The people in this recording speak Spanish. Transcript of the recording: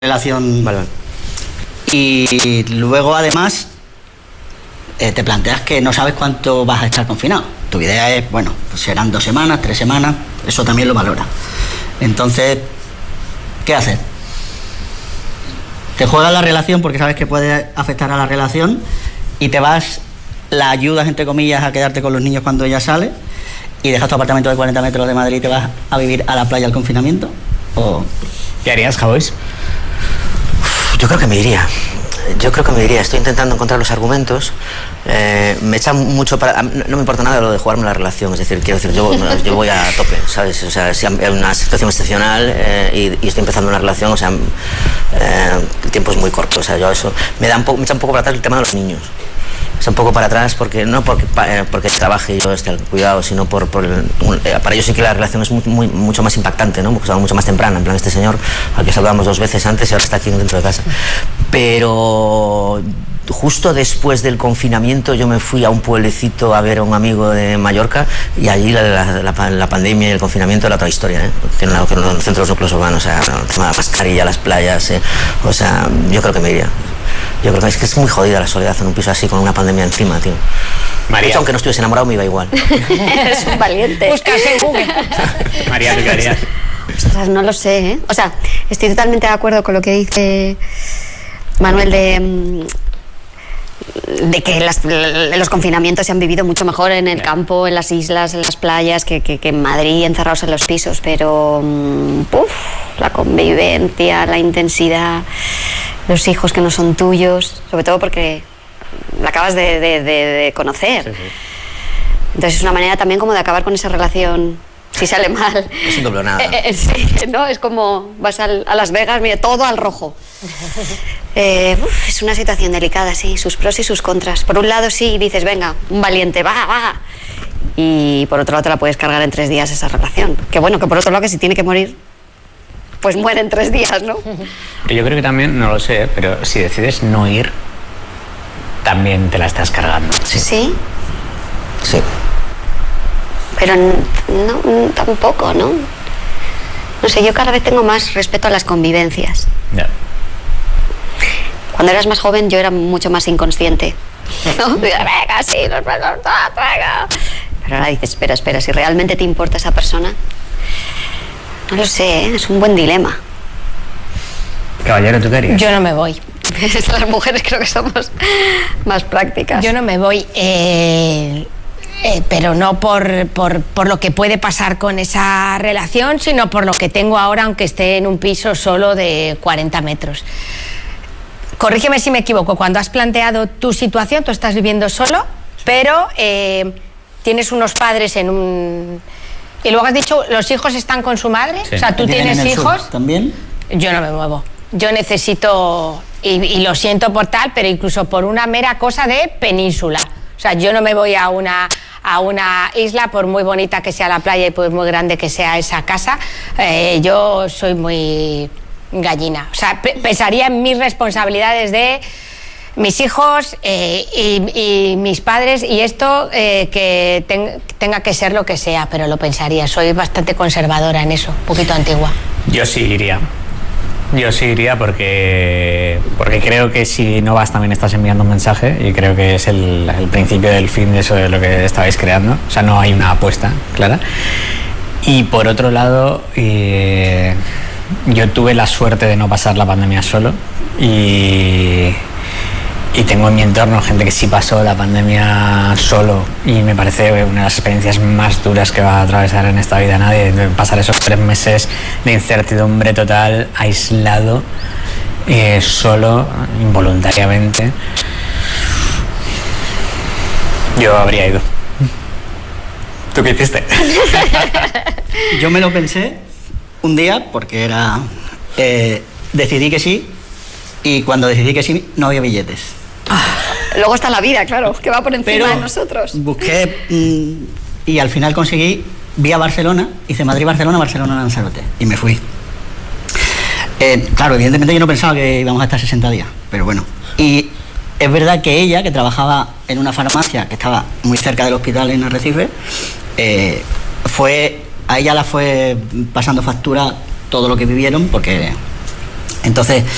relación. Vale. Y luego además te planteas que no sabes cuánto vas a estar confinado. Tu idea es, bueno, pues serán 2 semanas, 3 semanas, eso también lo valora. Entonces, ¿qué haces? Te juegas la relación porque sabes que puede afectar a la relación y te vas, la ayudas entre comillas a quedarte con los niños cuando ella sale y dejas tu apartamento de 40 metros de Madrid y te vas a vivir a la playa al confinamiento. ¿O qué harías, Javois? Yo creo que me iría. Estoy intentando encontrar los argumentos. Me echa mucho para... No me importa nada lo de jugarme la relación. Es decir, quiero decir, yo voy a tope, ¿sabes? O sea, si hay una situación excepcional y estoy empezando una relación, o sea, el tiempo es muy corto. O sea, yo eso... Me echa un poco para atrás el tema de los niños. Está un poco para atrás porque no porque trabaje yo esté al cuidado, sino para ellos sí que la relación es mucho más impactante, ¿no? Porque es mucho más temprana. En plan, este señor al que saludamos 2 veces antes y ahora está aquí dentro de casa. Pero justo después del confinamiento yo me fui a un pueblecito a ver a un amigo de Mallorca y allí la pandemia y el confinamiento era otra historia, ¿eh? Tiene en el centro de los núcleos urbanos, o sea, el tema de la mascarilla, las playas, o sea, yo creo que me iría. Yo creo que es muy jodida la soledad en un piso así con una pandemia encima, tío. María. De hecho, aunque no estuviese enamorado me iba igual. Eres un valiente. Buscas en Google. María, ¿tú qué harías? Ostras, no lo sé, ¿eh? O sea, estoy totalmente de acuerdo con lo que dice Manuel de que los confinamientos se han vivido mucho mejor en el campo, en las islas, en las playas, que en Madrid, encerrados en los pisos, pero la convivencia, la intensidad, los hijos que no son tuyos, sobre todo porque la acabas de conocer. Sí, sí. Entonces es una manera también como de acabar con esa relación si sale mal. Es un doble nada. Sí, ¿no? Es como vas a Las Vegas, mira, todo al rojo. Es una situación delicada, sí, sus pros y sus contras. Por un lado sí, dices, venga, un valiente, va. Y por otro lado te la puedes cargar en 3 días esa relación. Que bueno, que por otro lado que si tiene que morir, pues muere en 3 días, ¿no? Yo creo que también, no lo sé, pero si decides no ir, también te la estás cargando. Sí. Sí. Pero no, tampoco, ¿no? No sé, yo cada vez tengo más respeto a las convivencias. Ya. Cuando eras más joven yo era mucho más inconsciente, ¿no? Venga, sí, nos vamos, venga. Pero ahora dices, espera, si realmente te importa esa persona, no lo sé, ¿eh? Es un buen dilema. Caballero, ¿tú qué harías? Yo no me voy. Las mujeres creo que somos más prácticas. Yo no me voy, pero no por lo que puede pasar con esa relación, sino por lo que tengo ahora, aunque esté en un piso solo de 40 metros. Corrígeme si me equivoco, cuando has planteado tu situación, tú estás viviendo solo, pero tienes unos padres en un... Y luego has dicho, ¿los hijos están con su madre? Sí. O sea, ¿tú tienes hijos? ¿También? Yo no me muevo. Yo necesito, y lo siento por tal, pero incluso por una mera cosa de península. O sea, yo no me voy a una isla, por muy bonita que sea la playa y por muy grande que sea esa casa. Yo soy muy gallina. O sea, pensaría en mis responsabilidades de mis hijos y mis padres, y esto que tenga que ser lo que sea, pero lo pensaría. Soy bastante conservadora en eso, un poquito antigua. Yo sí iría. Porque creo que si no vas también estás enviando un mensaje, y creo que es el principio del fin de eso de lo que estabais creando. O sea, no hay una apuesta clara. Y por otro lado, yo tuve la suerte de no pasar la pandemia solo y tengo en mi entorno gente que sí pasó la pandemia solo, y me parece una de las experiencias más duras que va a atravesar en esta vida nadie, pasar esos 3 meses de incertidumbre total, aislado, solo, involuntariamente. Yo habría ido. ¿Tú qué hiciste? Yo me lo pensé un día porque era... decidí que sí, y cuando decidí que sí no había billetes. Luego está la vida, claro, que va por encima de nosotros. Busqué y al final conseguí, vía Barcelona, hice Madrid-Barcelona, Barcelona-Lanzarote, y me fui. Claro, evidentemente yo no pensaba que íbamos a estar 60 días, pero bueno. Y es verdad que ella, que trabajaba en una farmacia que estaba muy cerca del hospital en Arrecife, a ella la fue pasando factura todo lo que vivieron, porque entonces